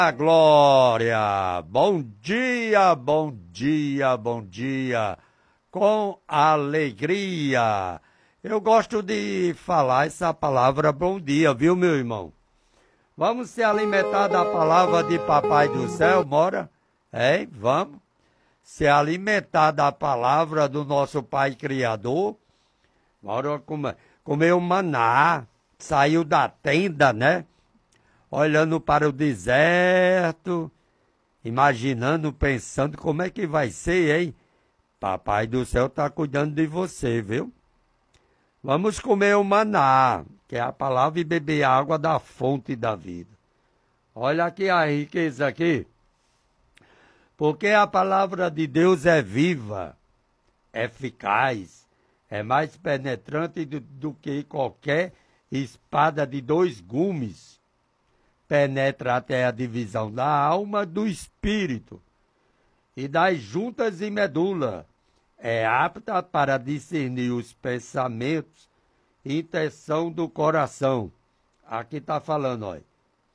A glória! Bom dia, bom dia, bom dia, com alegria. Eu gosto de falar essa palavra bom dia, viu, meu irmão? Vamos se alimentar da palavra de Papai do Céu, bora? Hein? Vamos se alimentar da palavra do nosso Pai Criador. Bora comer o maná, saiu da tenda, né? Olhando para o deserto, imaginando, pensando como é que vai ser, hein? Papai do Céu está cuidando de você, viu? Vamos comer o maná, que é a palavra, e beber água da fonte da vida. Olha aqui a riqueza aqui. Porque a palavra de Deus é viva, eficaz, é mais penetrante do que qualquer espada de 2 gumes. Penetra até a divisão da alma do espírito e das juntas e medula. É apta para discernir os pensamentos e intenção do coração. Aqui está falando, olha.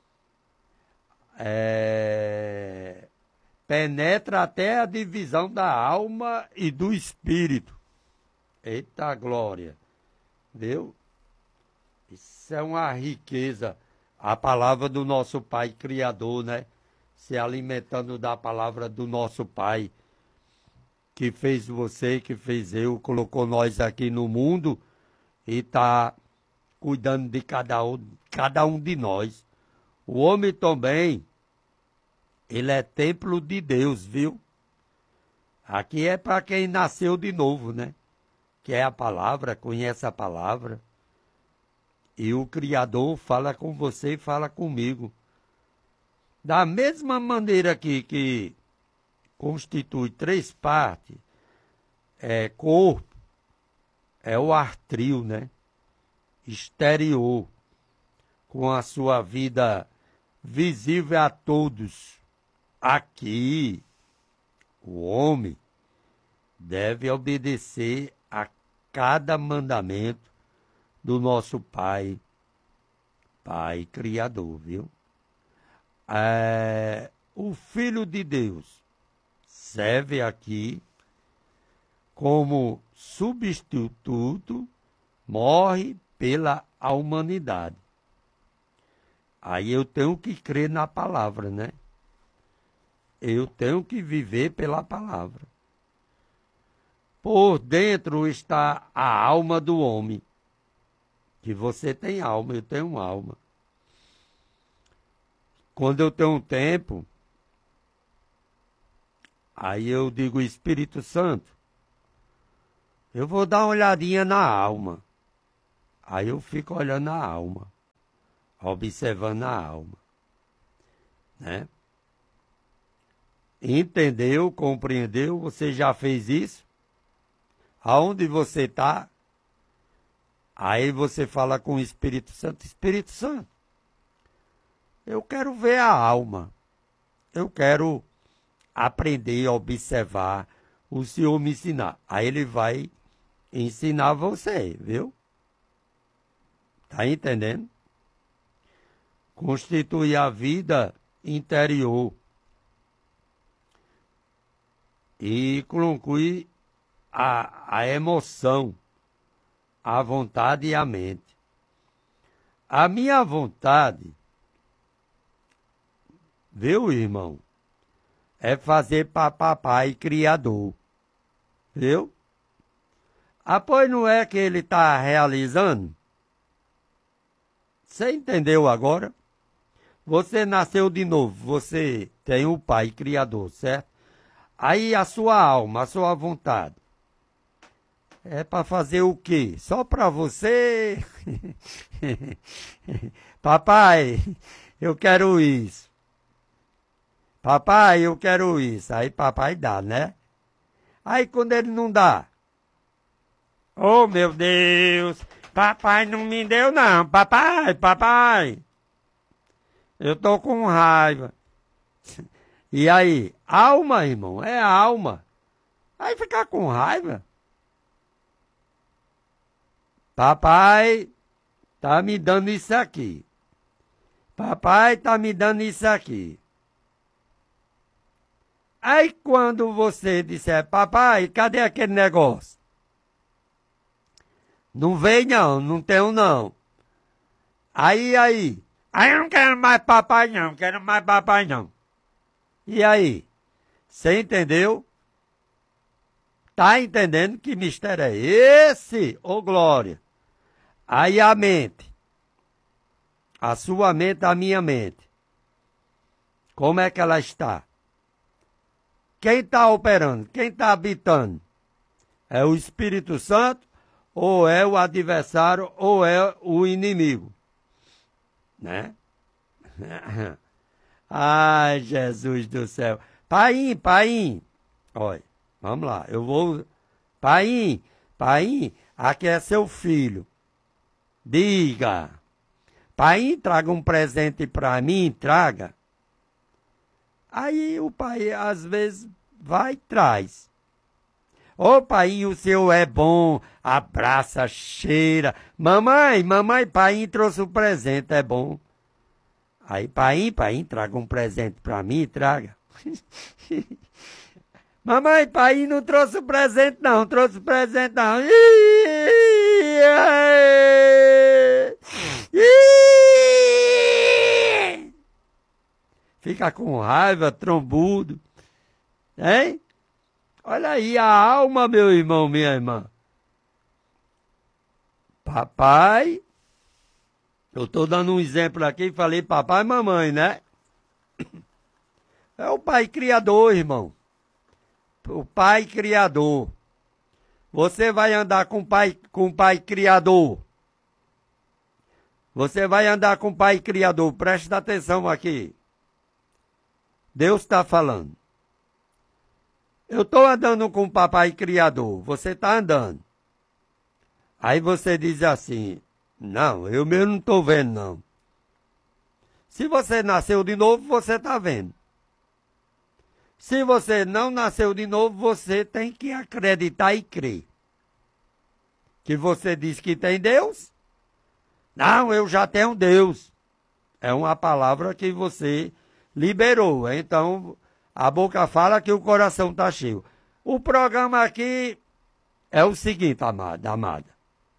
Penetra até a divisão da alma e do espírito. Eita glória! Viu? Isso é uma riqueza. A palavra do nosso Pai Criador, né? Se alimentando da palavra do nosso Pai, que fez você, que fez eu, colocou nós aqui no mundo e está cuidando de cada um de nós. O homem também, ele é templo de Deus, viu? Aqui é para quem nasceu de novo, né? Que é a palavra, conhece a palavra. E o Criador fala com você e fala comigo. Da mesma maneira que constitui 3 partes, corpo, é o artril, né? Exterior, com a sua vida visível a todos. Aqui, o homem deve obedecer a cada mandamento do nosso Pai Criador, viu? O Filho de Deus serve aqui como substituto, morre pela humanidade. Aí eu tenho que crer na palavra, né? Eu tenho que viver pela palavra. Por dentro está a alma do homem. Que você tem alma, eu tenho alma. Quando eu tenho tempo, aí eu digo, Espírito Santo, eu vou dar uma olhadinha na alma. Aí eu fico olhando a alma, observando a alma, né? Entendeu, compreendeu? Você já fez isso? Aonde você está? Aí você fala com o Espírito Santo, Espírito Santo, eu quero ver a alma, eu quero aprender a observar, o Senhor me ensinar. Aí ele vai ensinar você, viu? Tá entendendo? Constitui a vida interior e conclui a emoção, a vontade e a mente. A minha vontade, viu, irmão, é fazer para Papai Criador, viu? Pois não é que ele está realizando? Você entendeu agora? Você nasceu de novo, você tem o Pai Criador, certo? Aí a sua alma, a sua vontade, é para fazer o quê? Só para você? Papai, eu quero isso. Papai, eu quero isso. Aí papai dá, né? Aí quando ele não dá, oh meu Deus, papai não me deu não. Papai, eu tô com raiva. E aí, alma, irmão, é alma. Aí ficar com raiva. Papai tá me dando isso aqui. Papai tá me dando isso aqui. Aí quando você disser, papai, cadê aquele negócio? Não vem não, não tenho não. Aí eu não quero mais papai não, quero mais papai não. E aí? Você entendeu? Tá entendendo que mistério é esse, ô Glória? Aí a mente, a sua mente, a minha mente, como é que ela está? Quem está operando? Quem está habitando? É o Espírito Santo, ou é o adversário, ou é o inimigo? Né? Ai, Jesus do céu. Paim, olha, vamos lá, eu vou... Paim, aqui é seu filho. Diga. Paim, traga um presente para mim, traga. Aí o pai, às vezes, vai e traz. Ô, pai, o seu é bom, abraça, cheira. Mamãe, pai trouxe um presente, é bom. Aí, pai, traga um presente pra mim, traga. Mamãe, pai não trouxe presente não, trouxe presente não. Fica com raiva, trombudo. Hein? Olha aí a alma, meu irmão, minha irmã. Papai, eu estou dando um exemplo aqui, falei papai e mamãe, né? É o pai criador, irmão. O pai criador. Você vai andar com o pai criador. Você vai andar com o pai criador. Preste atenção aqui. Deus está falando. Eu estou andando com o papai criador. Você está andando. Aí você diz assim, não, eu mesmo não estou vendo, não. Se você nasceu de novo, você está vendo. Se você não nasceu de novo, você tem que acreditar e crer. Que você diz que tem Deus? Não, eu já tenho Deus. É uma palavra que você liberou. Então, a boca fala que o coração está cheio. O programa aqui é o seguinte, amada.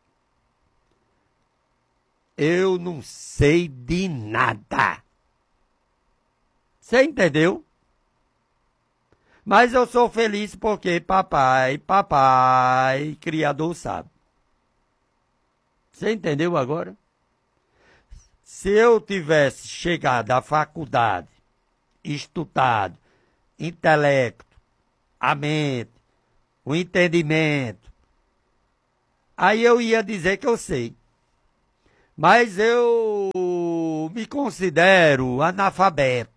Eu não sei de nada. Você entendeu? Mas eu sou feliz porque papai, criador sabe. Você entendeu agora? Se eu tivesse chegado à faculdade, estudado, intelecto, a mente, o entendimento, aí eu ia dizer que eu sei. Mas eu me considero analfabeto.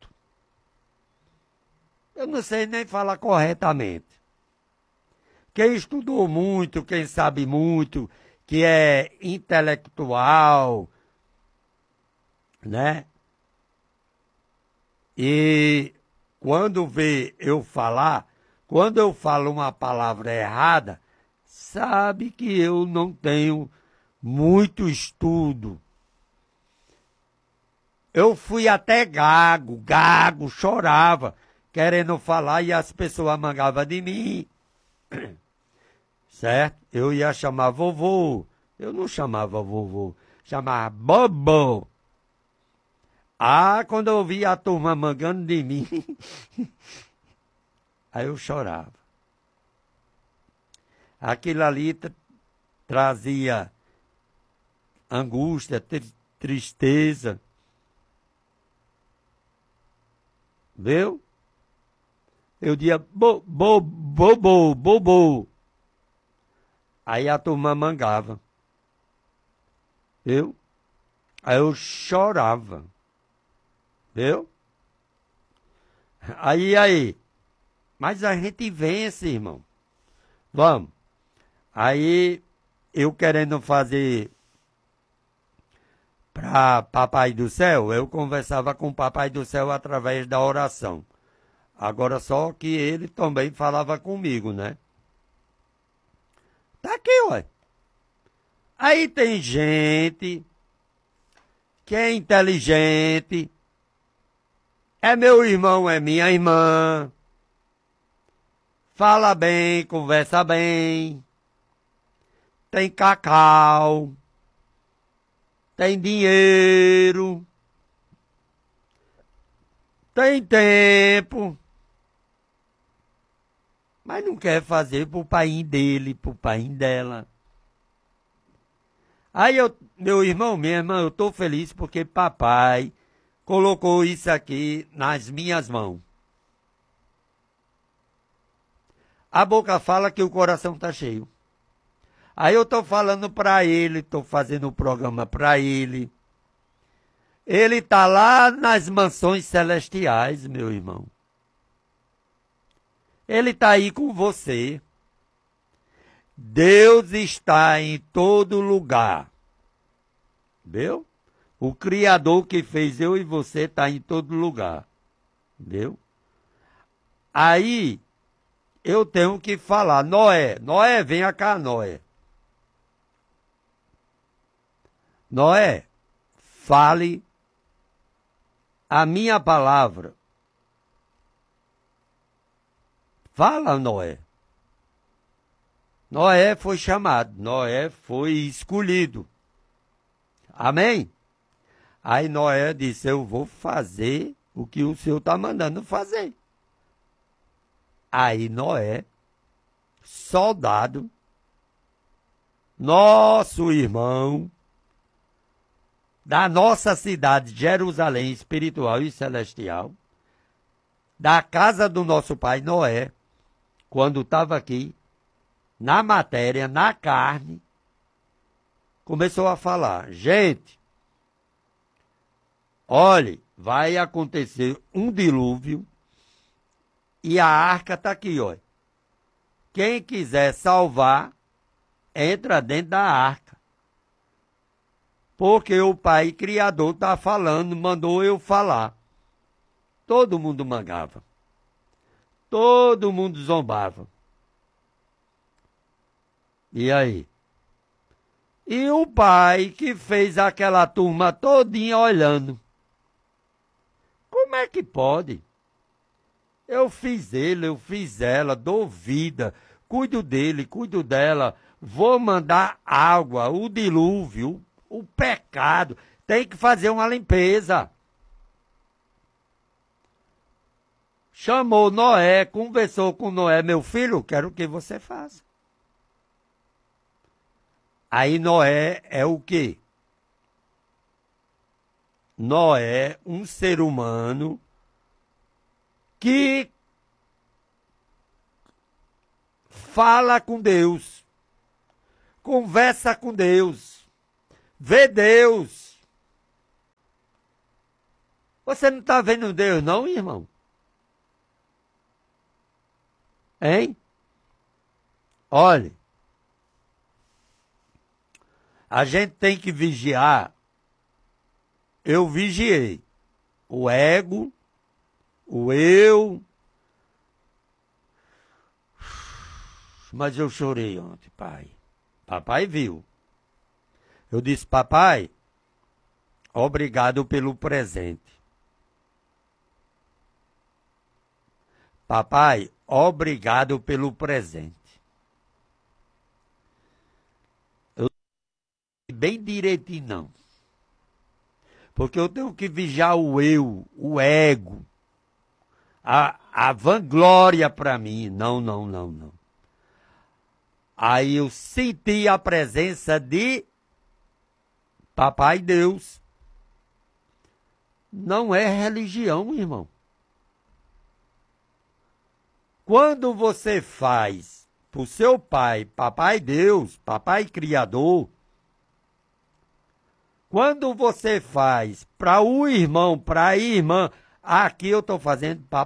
Eu não sei nem falar corretamente. Quem estudou muito, quem sabe muito, que é intelectual, né? E quando vê eu falar, quando eu falo uma palavra errada, sabe que eu não tenho muito estudo. Eu fui até gago, chorava, querendo falar e as pessoas mangavam de mim. Certo? Eu ia chamar vovô. Eu não chamava vovô, chamava bobo. Ah, quando eu via a turma mangando de mim, aí eu chorava. Aquilo ali trazia angústia, tristeza. Viu? Eu dizia, bobo. Aí a turma mangava. Viu? Aí eu chorava. Viu? Aí. Mas a gente vence, irmão. Vamos. Aí, eu querendo fazer para Papai do Céu, eu conversava com o Papai do Céu através da oração. Agora só que ele também falava comigo, né? Tá aqui, ué. Aí tem gente que é inteligente, é meu irmão, é minha irmã, fala bem, conversa bem, tem cacau, tem dinheiro, tem tempo, mas não quer fazer pro pai dele, pro pai dela. Aí meu irmão, minha irmã, eu tô feliz porque papai colocou isso aqui nas minhas mãos. A boca fala que o coração tá cheio. Aí eu tô falando para ele, tô fazendo o programa para ele. Ele tá lá nas mansões celestiais, meu irmão. Ele tá aí com você. Deus está em todo lugar. Viu? O Criador que fez eu e você está em todo lugar. Viu? Aí eu tenho que falar, Noé, vem cá, Noé. Noé, fale a minha palavra. Fala, Noé. Noé foi chamado, Noé foi escolhido. Amém? Aí Noé disse, eu vou fazer o que o Senhor está mandando fazer. Aí Noé, soldado, nosso irmão, da nossa cidade, Jerusalém, espiritual e celestial, da casa do nosso pai Noé, quando estava aqui, na matéria, na carne, começou a falar, gente, olhe, vai acontecer um dilúvio e a arca está aqui, ó. Quem quiser salvar, entra dentro da arca. Porque o Pai Criador está falando, mandou eu falar. Todo mundo mangava. Todo mundo zombava. E aí? E o pai que fez aquela turma todinha olhando. Como é que pode? Eu fiz ele, eu fiz ela, dou vida, cuido dele, cuido dela, vou mandar água, o dilúvio, o pecado, tem que fazer uma limpeza. Chamou Noé, conversou com Noé, meu filho, quero que você faça. Aí Noé é o quê? Noé, um ser humano que fala com Deus, conversa com Deus, vê Deus. Você não está vendo Deus não, irmão? Hein? Olhe, a gente tem que vigiar. Eu vigiei o ego, o eu. Mas eu chorei ontem, pai. Papai viu. Eu disse, papai, obrigado pelo presente. Papai, obrigado pelo presente. Eu bem direitinho não. Porque eu tenho que vigiar o eu, o ego, a vanglória para mim. Não. Aí eu senti a presença de Papai Deus. Não é religião, irmão. Quando você faz para o seu pai, Papai Deus, Papai Criador, quando você faz para o irmão, para a irmã, aqui eu estou fazendo para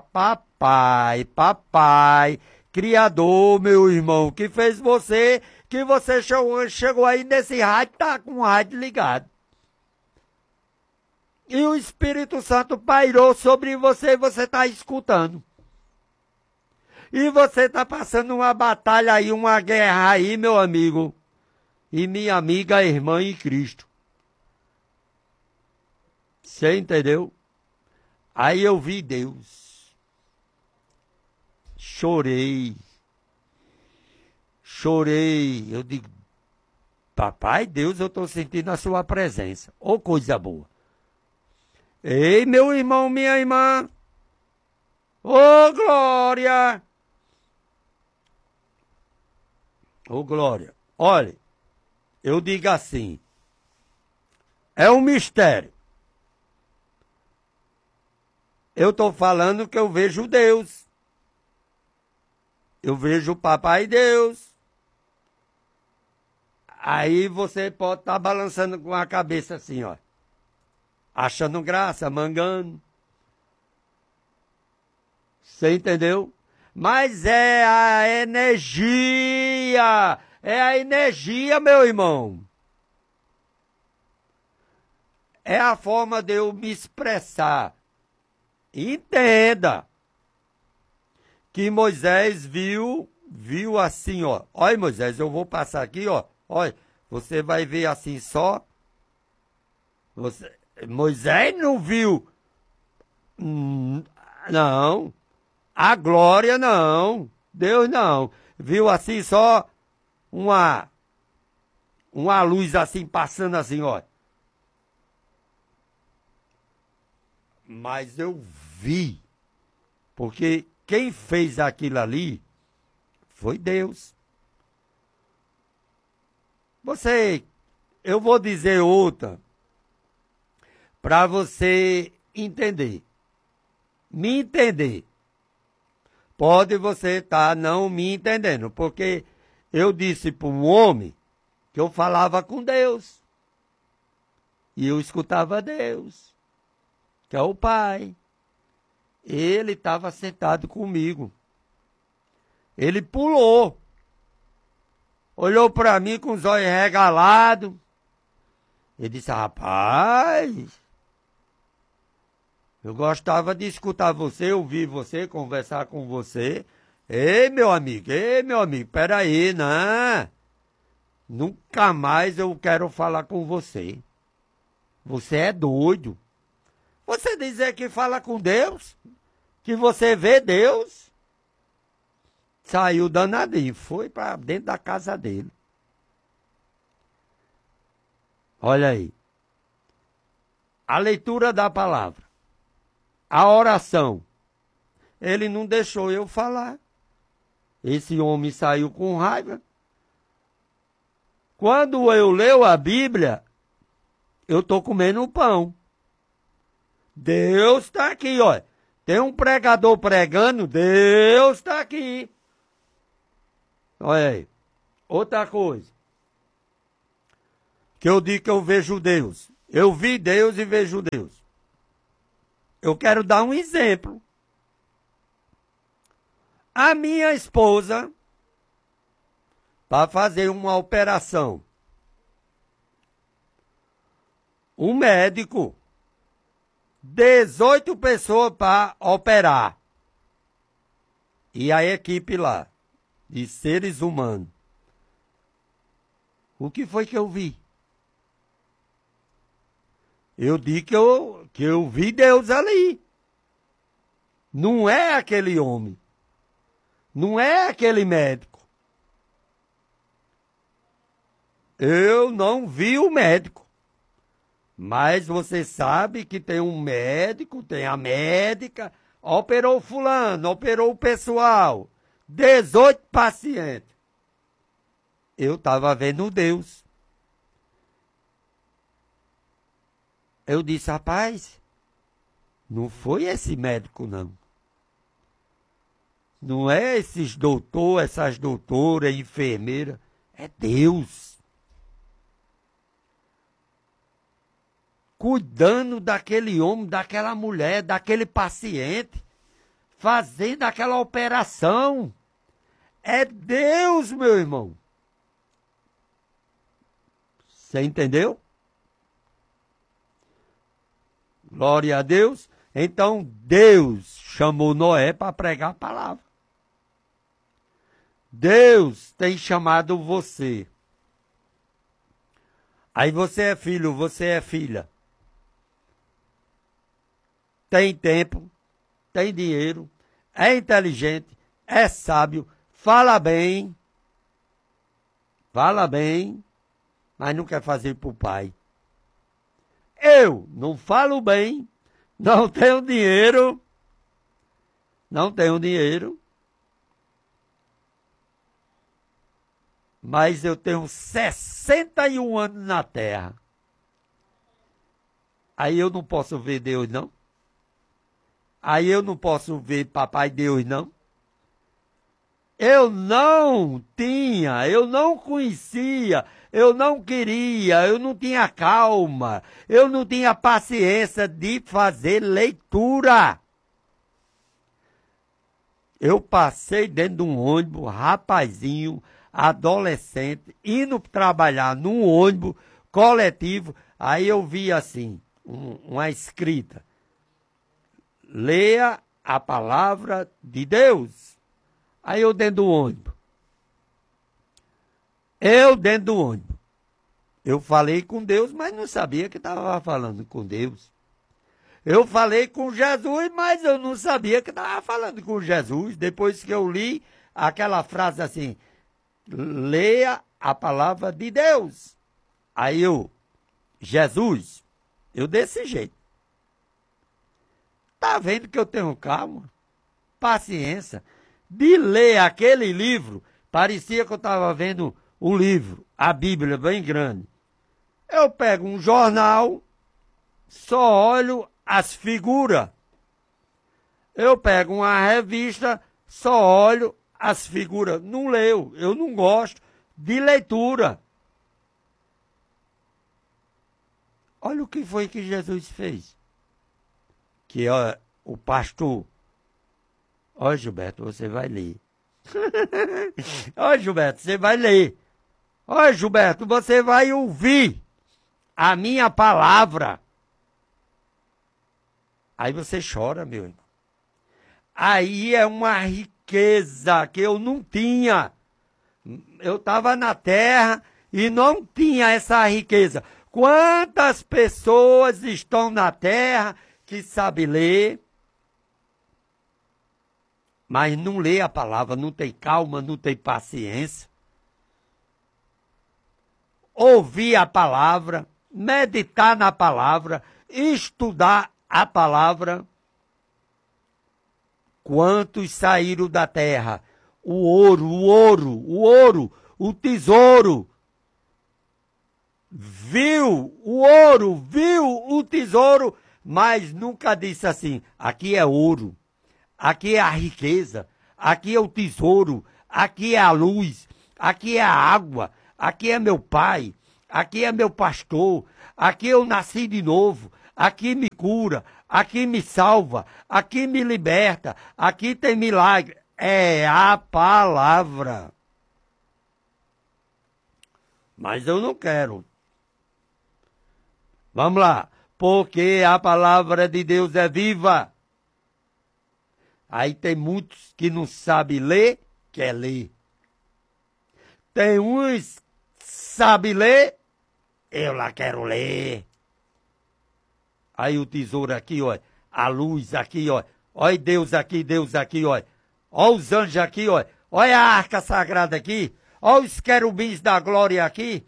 papai, Criador, meu irmão, que fez você, que você chegou aí nesse rádio, tá com o rádio ligado. E o Espírito Santo pairou sobre você e você está escutando. E você está passando uma batalha aí, uma guerra aí, meu amigo. E minha amiga, irmã em Cristo. Você entendeu? Aí eu vi Deus. Chorei. chorei. Eu digo, papai Deus, eu estou sentindo a sua presença. Ô, coisa boa. Ei, meu irmão, minha irmã. Ô, Glória. Ô, Glória. Olha, eu digo assim. É um mistério. Eu estou falando que eu vejo Deus. Eu vejo o Papai Deus. Aí você pode estar balançando com a cabeça assim, ó. Achando graça, mangando. Você entendeu? Mas é a energia. É a energia, meu irmão. É a forma de eu me expressar. Entenda que Moisés viu assim, ó. Olha, Moisés, eu vou passar aqui, ó. Olha, você vai ver assim só. Moisés não viu. Não. A glória não. Deus não. Viu assim só uma luz assim passando assim, ó. Mas eu vi. Porque quem fez aquilo ali foi Deus. Eu vou dizer outra para você entender. Me entender. Pode você estar não me entendendo, porque eu disse para um homem que eu falava com Deus. E eu escutava Deus, que é o Pai. Ele estava sentado comigo. Ele pulou. Olhou para mim com os olhos regalados. Ele disse, rapaz, eu gostava de escutar você, ouvir você, conversar com você. Ei, meu amigo, peraí, não. Nunca mais eu quero falar com você. Você é doido. Você dizer que fala com Deus, que você vê Deus. Saiu danadinho, foi para dentro da casa dele. Olha aí. A leitura da palavra. A oração. Ele não deixou eu falar. Esse homem saiu com raiva. Quando eu leio a Bíblia, eu estou comendo pão. Deus está aqui, ó. Tem um pregador pregando, Deus está aqui. Olha aí. Outra coisa. Que eu digo que eu vejo Deus. Eu vi Deus e vejo Deus. Eu quero dar um exemplo. A minha esposa, para fazer uma operação, um médico, 18 pessoas para operar. E a equipe lá, de seres humanos. O que foi que eu vi? Eu digo que eu vi Deus ali. Não é aquele homem. Não é aquele médico. Eu não vi o médico. Mas você sabe que tem um médico, tem a médica, operou fulano, operou o pessoal. 18 pacientes. Eu estava vendo Deus. Eu disse, rapaz, não foi esse médico, não. Não é esses doutores, essas doutoras, enfermeiras. É Deus. Cuidando daquele homem, daquela mulher, daquele paciente. Fazendo aquela operação. É Deus, meu irmão. Você entendeu? Glória a Deus. Então Deus chamou Noé para pregar a palavra. Deus tem chamado você. Aí você é filho, você é filha. Tem tempo, tem dinheiro, é inteligente, é sábio, fala bem. fala bem, mas não quer fazer para o pai. Eu não falo bem, não tenho dinheiro, mas eu tenho 61 anos na terra. Aí eu não posso ver Deus, não? Aí eu não posso ver Papai Deus, não? Eu não tinha, eu não conhecia, eu não queria, eu não tinha calma, eu não tinha paciência de fazer leitura. Eu passei dentro de um ônibus, rapazinho, adolescente, indo trabalhar num ônibus coletivo, aí eu vi assim, uma escrita: leia a palavra de Deus. Aí eu dentro do ônibus. Eu falei com Deus, mas não sabia que estava falando com Deus. Eu falei com Jesus, mas eu não sabia que estava falando com Jesus. Depois que eu li aquela frase assim: leia a palavra de Deus. Aí Jesus, eu desse jeito. Tá vendo que eu tenho calma, paciência de ler aquele livro? Parecia que eu estava vendo o livro, a Bíblia bem grande. Eu pego um jornal, só olho as figuras. Eu pego uma revista, só olho as figuras. Não leio, eu não gosto de leitura. Olha o que foi que Jesus fez. Que ó, o pastor... Ó, Gilberto, você vai ler. Ó, Gilberto, você vai ler. Ó, Gilberto, você vai ouvir a minha palavra. Aí você chora, meu irmão. Aí é uma riqueza que eu não tinha. Eu estava na terra e não tinha essa riqueza. Quantas pessoas estão na terra que sabem ler, mas não lê a palavra, não tem calma, não tem paciência. Ouvir a palavra, meditar na palavra, estudar a palavra. Quantos saíram da terra? O ouro, o tesouro. Viu o ouro, viu o tesouro, mas nunca disse assim: aqui é ouro. Aqui é a riqueza, aqui é o tesouro, aqui é a luz, aqui é a água, aqui é meu pai, aqui é meu pastor, aqui eu nasci de novo, aqui me cura, aqui me salva, aqui me liberta, aqui tem milagre. É a palavra. Mas eu não quero. Vamos lá. Porque a palavra de Deus é viva. Aí tem muitos que não sabem ler, quer ler. Tem uns que sabem ler, eu lá quero ler. Aí o tesouro aqui, ó, a luz aqui, ó. Olha Deus aqui, ó. Olha os anjos aqui, ó. Olha a arca sagrada aqui. Olha os querubins da glória aqui.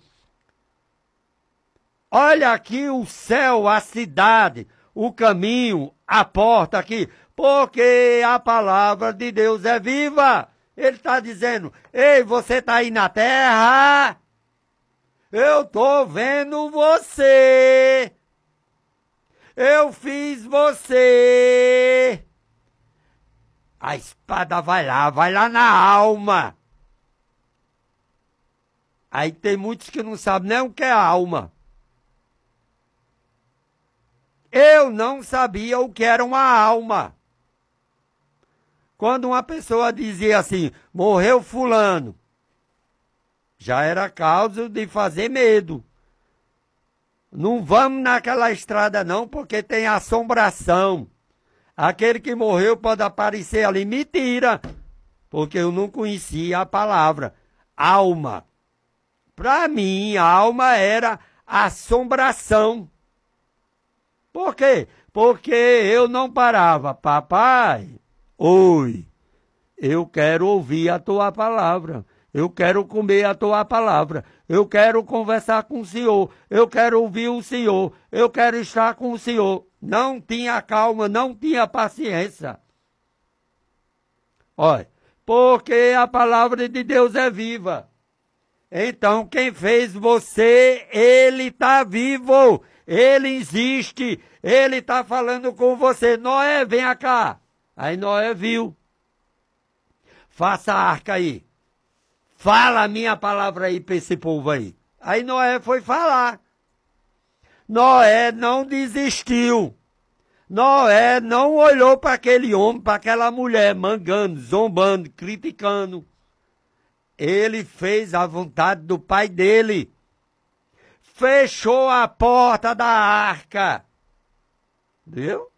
Olha aqui o céu, a cidade, o caminho, a porta aqui. Porque a palavra de Deus é viva. Ele está dizendo: ei, você está aí na terra? Eu estou vendo você. Eu fiz você. A espada vai lá na alma. Aí tem muitos que não sabem nem o que é alma. Eu não sabia o que era uma alma. Quando uma pessoa dizia assim: morreu fulano, já era causa de fazer medo. Não vamos naquela estrada não, porque tem assombração. Aquele que morreu pode aparecer ali. Mentira, porque eu não conhecia a palavra alma. Para mim, a alma era assombração. Por quê? Porque eu não parava. Papai, oi, eu quero ouvir a tua palavra. Eu quero comer a tua palavra. Eu quero conversar com o Senhor. Eu quero ouvir o Senhor. Eu quero estar com o Senhor. Não tinha calma, não tinha paciência. Olha, porque a palavra de Deus é viva. Então, quem fez você, ele está vivo. Ele existe. Ele está falando com você. Noé, vem cá. Aí Noé viu. Faça a arca aí. Fala a minha palavra aí para esse povo aí. Aí Noé foi falar. Noé não desistiu. Noé não olhou para aquele homem, para aquela mulher, mangando, zombando, criticando. Ele fez a vontade do pai dele. Fechou a porta da arca. Viu?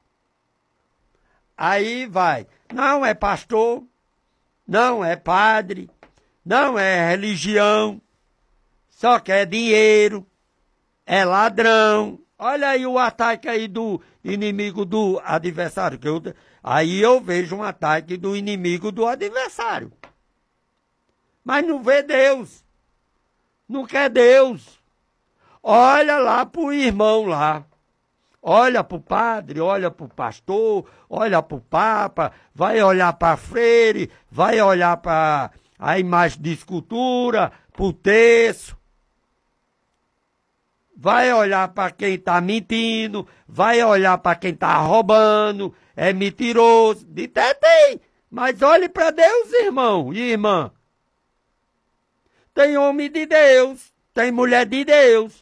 Aí vai. Não é pastor, não é padre, não é religião, só quer dinheiro, é ladrão. Olha aí o ataque aí do inimigo do adversário. Aí eu vejo um ataque do inimigo do adversário. Mas não vê Deus. Não quer Deus. Olha lá pro irmão lá. Olha pro padre, olha pro pastor, olha pro papa, vai olhar para freire, vai olhar para a imagem de escultura, pro terço. Vai olhar para quem está mentindo, vai olhar para quem está roubando, é mentiroso. De até tem, mas olhe para Deus, irmão e irmã. Tem homem de Deus, tem mulher de Deus.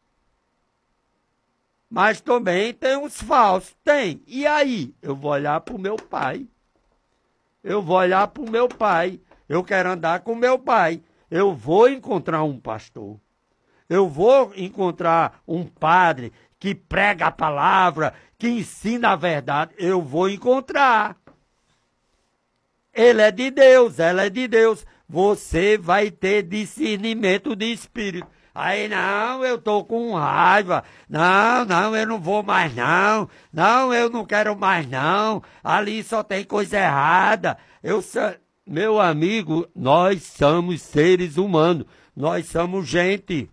Mas também tem uns falsos, tem. E aí? Eu vou olhar para o meu pai. Eu vou olhar para o meu pai. Eu quero andar com o meu pai. Eu vou encontrar um pastor. Eu vou encontrar um padre que prega a palavra, que ensina a verdade. Eu vou encontrar. Ele é de Deus, ela é de Deus. Você vai ter discernimento de espírito. Aí, não, eu tô com raiva. Não, eu não vou mais não. Não, eu não quero mais não. Ali só tem coisa errada. Meu amigo, nós somos seres humanos. Nós somos gente.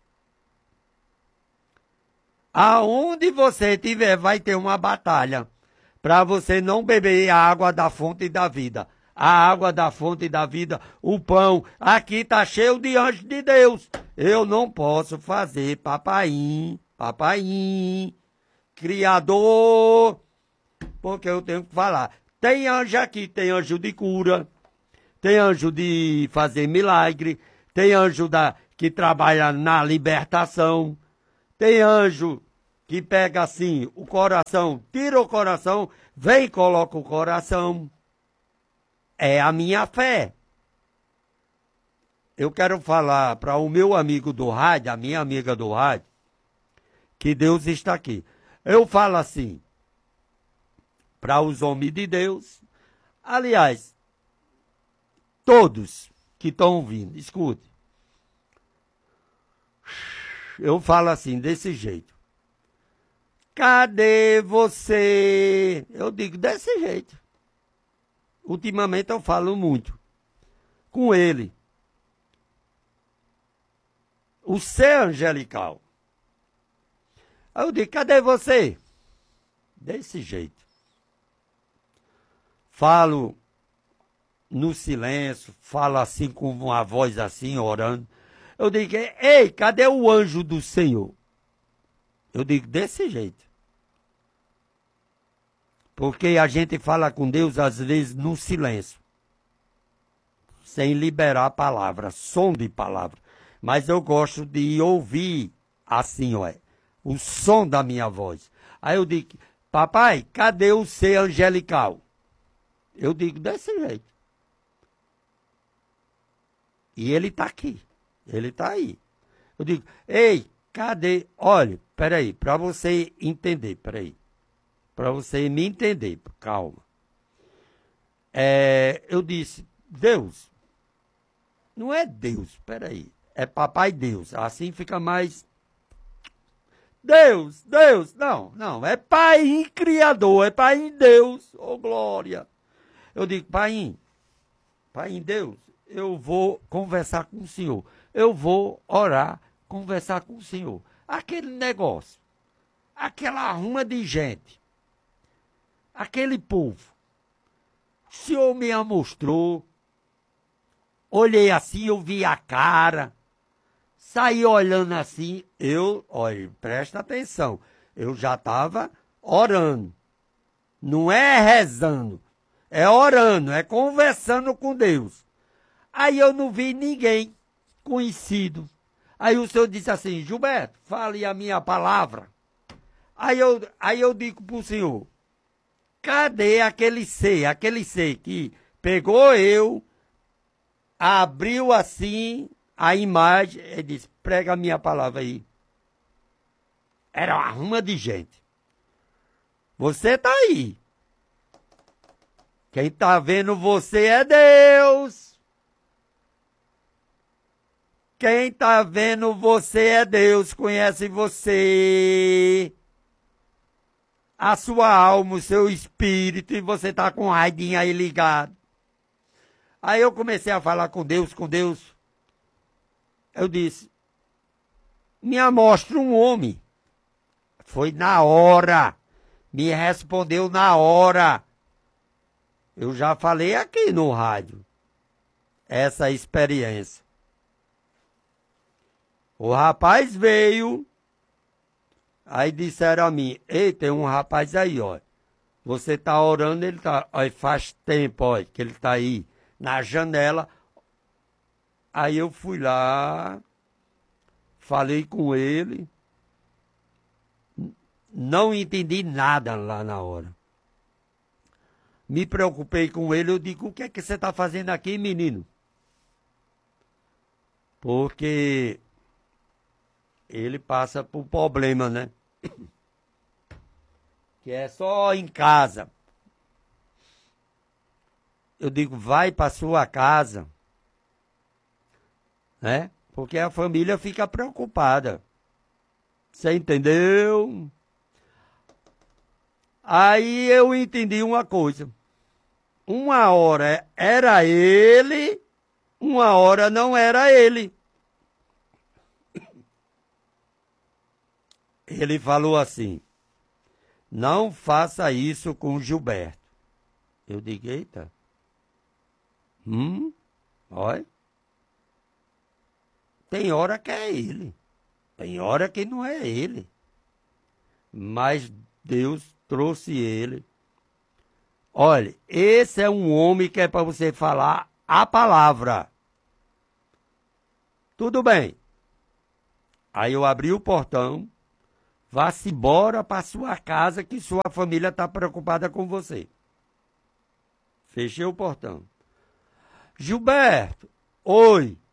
Aonde você estiver, vai ter uma batalha. Para você não beber a água da fonte da vida. A água da fonte da vida, o pão. Aqui está cheio de anjos de Deus. Eu não posso fazer papaim, criador, porque eu tenho que falar. Tem anjo aqui, tem anjo de cura, tem anjo de fazer milagre, tem anjo que trabalha na libertação, tem anjo que pega assim o coração, tira o coração, vem e coloca o coração. É a minha fé. Eu quero falar para o meu amigo do rádio, a minha amiga do rádio, que Deus está aqui. Eu falo assim, para os homens de Deus, aliás, todos que estão ouvindo, escute. Eu falo assim, desse jeito. Cadê você? Eu digo desse jeito. Ultimamente eu falo muito com ele. O ser angelical. Aí eu digo, cadê você? Desse jeito. Falo no silêncio, falo assim com uma voz assim, orando. Eu digo, ei, cadê o anjo do Senhor? Eu digo, desse jeito. Porque a gente fala com Deus, às vezes, no silêncio. Sem liberar a palavra, som de palavra. Mas eu gosto de ouvir assim, ó, o som da minha voz. Aí eu digo, papai, cadê o ser angelical? Eu digo desse jeito. E ele está aqui. Ele está aí. Eu digo, ei, cadê? Olha, peraí, para você entender, peraí. Para você me entender, calma. Eu disse, Deus, não é Deus, peraí. É papai Deus, assim fica mais... Deus, não, é pai criador, é pai em Deus, oh glória. Eu digo, pai em Deus, eu vou conversar com o senhor. Eu vou orar, conversar com o senhor. Aquele negócio, aquela arruma de gente, aquele povo. O senhor me mostrou, olhei assim, eu vi a cara, saí olhando assim, olha, presta atenção, eu já estava orando, não é rezando, é orando, é conversando com Deus. Aí eu não vi ninguém conhecido. Aí o senhor disse assim, Gilberto, fale a minha palavra. Aí eu digo para o senhor, cadê aquele ser que pegou eu, abriu assim a imagem e disse, prega a minha palavra aí. Era uma ruma de gente. Você tá aí. Quem tá vendo você é Deus. Quem tá vendo você é Deus, conhece você. A sua alma, o seu espírito, e você tá com o raidinho aí ligado. Aí eu comecei a falar com Deus, Eu disse, me mostra um homem. Foi na hora. Me respondeu na hora. Eu já falei aqui no rádio. Essa experiência. O rapaz veio. Aí disseram a mim, ei, tem um rapaz aí, ó. Você tá orando, ele tá... Ó, faz tempo, ó, que ele tá aí na janela. Aí eu fui lá, falei com ele, não entendi nada lá na hora. Me preocupei com ele, eu digo, o que é que você está fazendo aqui, menino? Porque ele passa por problema, né? Que é só em casa. Eu digo, vai para sua casa, né? Porque a família fica preocupada. Você entendeu? Aí eu entendi uma coisa. Uma hora era ele, uma hora não era ele. Ele falou assim, não faça isso com Gilberto. Eu digo, eita. Olha. Tem hora que é ele. Tem hora que não é ele. Mas Deus trouxe ele. Olha, esse é um homem que é para você falar a palavra. Tudo bem. Aí eu abri o portão. Vá-se embora para sua casa que sua família está preocupada com você. Fechei o portão. Gilberto, oi.